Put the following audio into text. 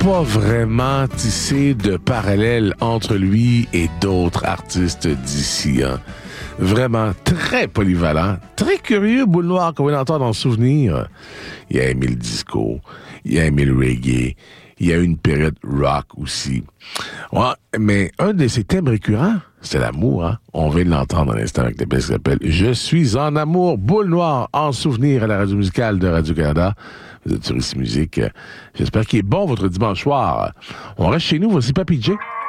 pas vraiment tissé de parallèles entre lui et d'autres artistes d'ici. Hein. Vraiment très polyvalent, très curieux, Boule Noire, qu'on va l'entendre dans le souvenir. Il a aimé le disco, il a aimé le reggae, il y a eu une période rock aussi. Ouais, mais un de ses thèmes récurrents, c'est l'amour. Hein? On vient de l'entendre à l'instant avec la pièce qui s'appelle « Je suis en amour », Boule Noire, en souvenir à la radio musicale de Radio-Canada. Vous êtes sur ici Musique. J'espère qu'il est bon votre dimanche soir. On reste chez nous, voici Papy J.